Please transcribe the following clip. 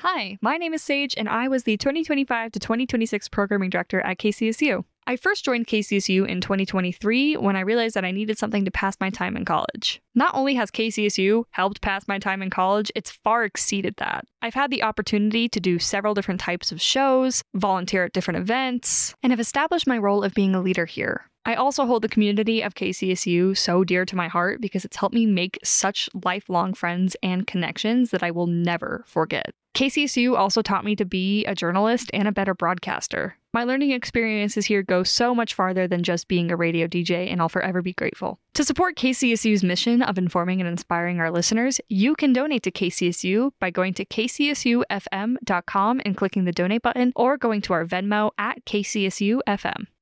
Hi, my name is Sage, and I was the 2025 to 2026 programming director at KCSU. I first joined KCSU in 2023 when I realized that I needed something to pass my time in college. Not only has KCSU helped pass my time in college, it's far exceeded that. I've had the opportunity to do several different types of shows, volunteer at different events, and have established my role of being a leader here. I also hold the community of KCSU so dear to my heart because it's helped me make such lifelong friends and connections that I will never forget. KCSU also taught me to be a journalist and a better broadcaster. My learning experiences here go so much farther than just being a radio DJ, and I'll forever be grateful. To support KCSU's mission of informing and inspiring our listeners, you can donate to KCSU by going to kcsufm.com and clicking the donate button, or going to our Venmo at KCSUFM.